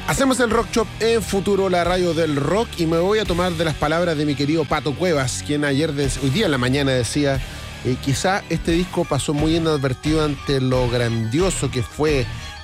Hacemos el Rock Shop en Futuro, la radio del rock, y me voy a tomar de las palabras de mi querido Pato Cuevas, quien hoy día en la mañana decía, quizá este disco pasó muy inadvertido ante lo grandioso que fue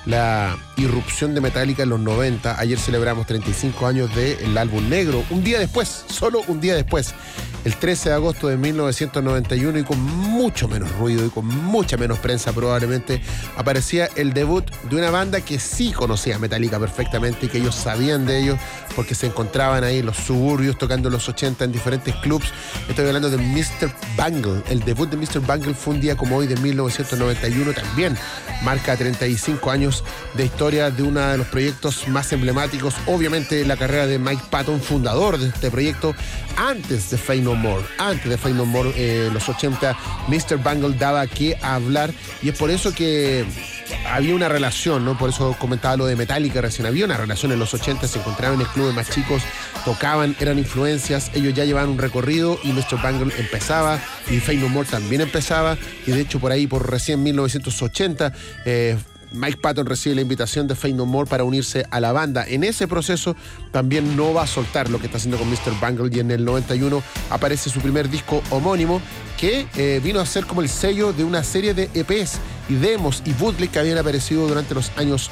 la irrupción de Metallica en los 90. Ayer celebramos 35 años del álbum negro. Un día después, solo un día después, el 13 de agosto de 1991, y con mucho menos ruido y con mucha menos prensa probablemente, aparecía el debut de una banda que sí conocía a Metallica perfectamente y que ellos sabían de ellos porque se encontraban ahí en los suburbios tocando en los 80 en diferentes clubs. Estoy hablando de Mr. Bungle. El debut de Mr. Bungle fue un día como hoy de 1991, también marca 35 años de historia de uno de los proyectos más emblemáticos, obviamente la carrera de Mike Patton, fundador de este proyecto, antes de Faith No More. Antes de Faith No More, los 80, Mr. Bungle daba que hablar, y es por eso que había una relación, ¿no? Por eso comentaba lo de Metallica recién. Había una relación en los 80, se encontraban en clubes más chicos, tocaban, eran influencias, ellos ya llevaban un recorrido y Mr. Bungle empezaba y Faith No More también empezaba, y de hecho por ahí, por recién 1980, Mike Patton recibe la invitación de Faith No More para unirse a la banda. En ese proceso también no va a soltar lo que está haciendo con Mr. Bungle, y en el 91 aparece su primer disco homónimo, que vino a ser como el sello de una serie de EPs y demos y bootleg que habían aparecido durante los años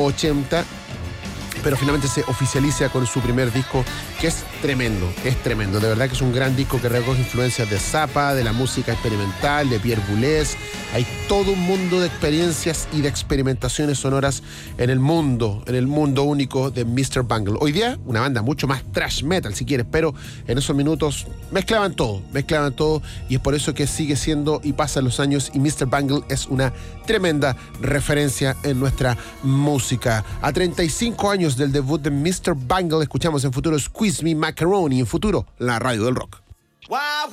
80, pero finalmente se oficializa con su primer disco, que es tremendo, de verdad que es un gran disco que recoge influencias de Zappa, de la música experimental, de Pierre Boulez. Hay todo un mundo de experiencias y de experimentaciones sonoras en el mundo único de Mr. Bungle. Hoy día, una banda mucho más thrash metal, si quieres, pero en esos minutos mezclaban todo, y es por eso que sigue siendo y pasan los años, y Mr. Bungle es una tremenda referencia en nuestra música. A 35 años del debut de Mr. Bungle, escuchamos en Futuro Squeeze Me Macaroni, en Futuro, la radio del rock. Wow.